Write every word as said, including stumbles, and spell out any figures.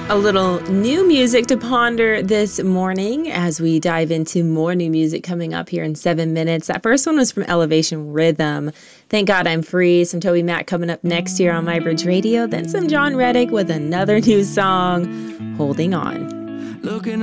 A little new music to ponder this morning as we dive into more new music coming up here in seven minutes. That first one was from Elevation Rhythm. Thank God I'm Free. Some Toby Mac coming up next year on MyBridge Radio. Then some John Reddick with another new song, Holding On. Looking